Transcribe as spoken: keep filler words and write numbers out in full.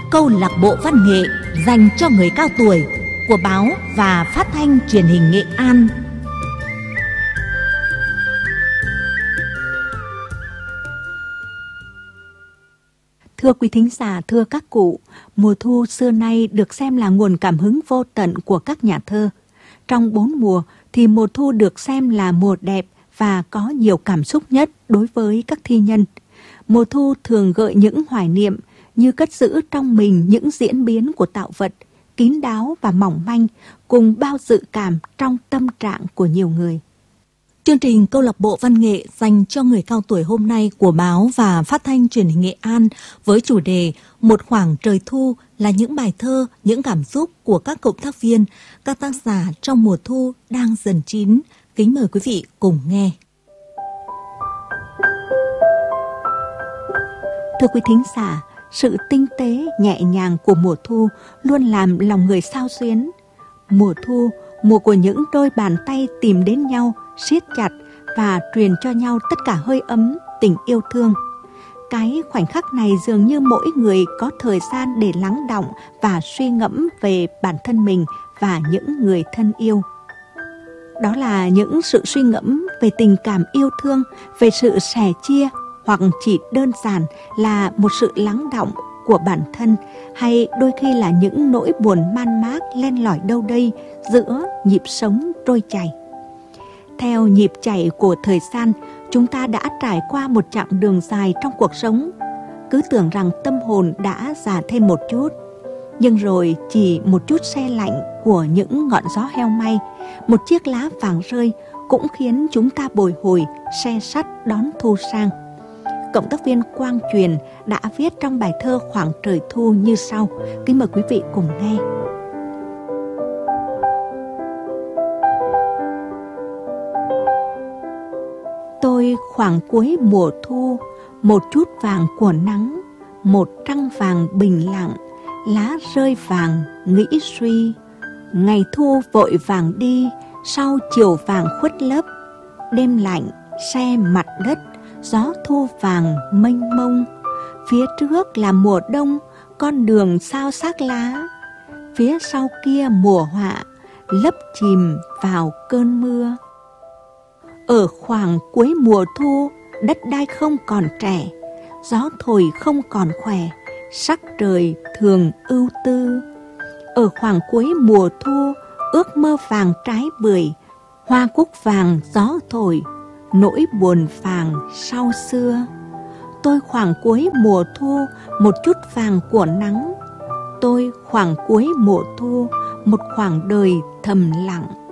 câu lạc bộ văn nghệ dành cho người cao tuổi của báo và phát thanh truyền hình Nghệ An. Thưa quý thính giả, thưa các cụ, mùa thu xưa nay được xem là nguồn cảm hứng vô tận của các nhà thơ. Trong bốn mùa thì mùa thu được xem là mùa đẹp và có nhiều cảm xúc nhất đối với các thi nhân. Mùa thu thường gợi những hoài niệm như cất giữ trong mình những diễn biến của tạo vật, kín đáo và mỏng manh, cùng bao dự cảm trong tâm trạng của nhiều người. Chương trình câu lạc bộ văn nghệ dành cho người cao tuổi hôm nay của báo và phát thanh truyền hình Nghệ An với chủ đề Một khoảng trời thu là những bài thơ, những cảm xúc của các cộng tác viên, các tác giả trong mùa thu đang dần chín. Kính mời quý vị cùng nghe. Thưa quý thính giả, sự tinh tế, nhẹ nhàng của mùa thu luôn làm lòng người xao xuyến. Mùa thu, mùa của những đôi bàn tay tìm đến nhau, siết chặt và truyền cho nhau tất cả hơi ấm, tình yêu thương. Cái khoảnh khắc này dường như mỗi người có thời gian để lắng đọng và suy ngẫm về bản thân mình và những người thân yêu. Đó là những sự suy ngẫm về tình cảm yêu thương, về sự sẻ chia, hoặc chỉ đơn giản là một sự lắng đọng của bản thân, hay đôi khi là những nỗi buồn man mác len lỏi đâu đây giữa nhịp sống trôi chảy. Theo nhịp chảy của thời gian, chúng ta đã trải qua một chặng đường dài trong cuộc sống. Cứ tưởng rằng tâm hồn đã già thêm một chút, nhưng rồi chỉ một chút se lạnh của những ngọn gió heo may, một chiếc lá vàng rơi cũng khiến chúng ta bồi hồi, se sắt đón thu sang. Cộng tác viên Quang Truyền đã viết trong bài thơ Khoảng trời thu như sau. Kính mời quý vị cùng nghe. Tôi khoảng cuối mùa thu, một chút vàng của nắng, một trăng vàng bình lặng, lá rơi vàng nghĩ suy. Ngày thu vội vàng đi, sau chiều vàng khuất lấp, đêm lạnh se mặt đất, gió thu vàng mênh mông. Phía trước là mùa đông, con đường sao xác lá. Phía sau kia mùa họa, lấp chìm vào cơn mưa. Ở khoảng cuối mùa thu, đất đai không còn trẻ, gió thổi không còn khỏe, sắc trời thường ưu tư. Ở khoảng cuối mùa thu, ước mơ vàng trái bưởi, hoa cúc vàng gió thổi, nỗi buồn vàng sau xưa. Tôi khoảng cuối mùa thu, một chút vàng của nắng. Tôi khoảng cuối mùa thu, một khoảng đời thầm lặng.